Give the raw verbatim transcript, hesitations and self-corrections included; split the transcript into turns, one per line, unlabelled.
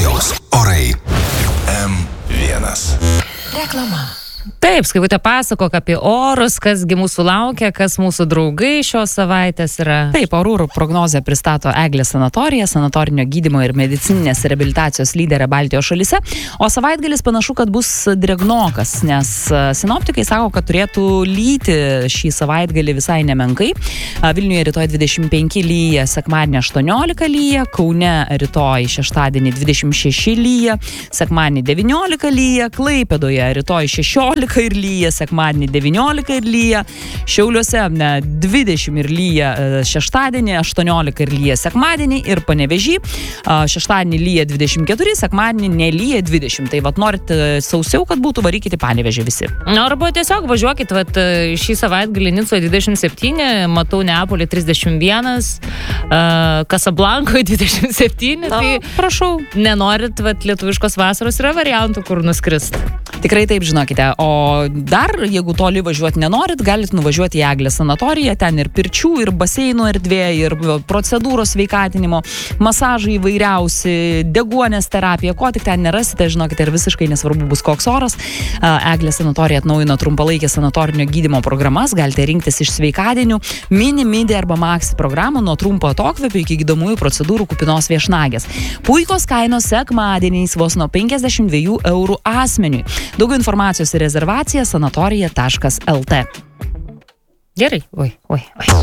Rytojaus orai. M vienas.
Reklama.
Taip, skaitė pasakok apie orus, kasgi mūsų laukia, kas mūsų draugai šios savaitės yra.
Taip, orų prognozę pristato Eglė sanatorija, sanatorinio gydymo ir medicininės reabilitacijos lyderė Baltijos šalyse, o savaitgalis panašu, kad bus drėgnokas, nes sinoptikai sako, kad turėtų lyti šį savaitgalį visai nemenkai. Vilniuje rytoj dvidešimt penki lyja, sekmadienį aštuoniolika lyja, Kaune rytoj šeštadienį dvidešimt šeši lyja, sekmadienį devyniolika lyja, Klaipėdoje rytoj šešiolika ir lyja, sekmadienį devyniolika ir lyja, Šiauliuose ne, dvidešimt ir lyja šeštadienį, aštuoniolika ir lyja sekmadienį ir Panevėžy šeštadienį lyja dvidešimt keturi, sekmadienį nelyja dvidešimt. Tai vat norit sausiau, kad būtų, varykite Panevėžį visi.
Na, arba tiesiog važiuokit, vat šį savaitgalį Nicoje dvidešimt septyni, matau Neapolį trisdešimt vienas, uh, Kasablankoje dvidešimt septyni,
Na,
tai
prašau.
Nenorit, vat lietuviškos vasaros yra variantų, kur nuskrist.
Tikrai taip, žinokite. O dar, jeigu toli važiuoti nenorit, galit nuvažiuoti į Eglės sanatoriją, ten ir pirčių, ir baseinų erdvė, ir procedūros sveikatinimo, masažai įvairiausi, deguonės terapija, ko tik ten nerasite, žinokite, ir visiškai nesvarbu bus koks oras. Eglės sanatorija atnaujino trumpalaikį sanatorinio gydymo programas, galite rinktis iš sveikadienių, mini, midi arba maxi programų nuo trumpo atokvėpio iki gydomųjų procedūrų kupinos viešnagės. Puikos kainos sekmadieniais vos nuo penkiasdešimt dviejų eurų asmeniui. Daugiau informacijos ir rezervacija sanatorija taškas lt.
Gerai, oi, oi, oi.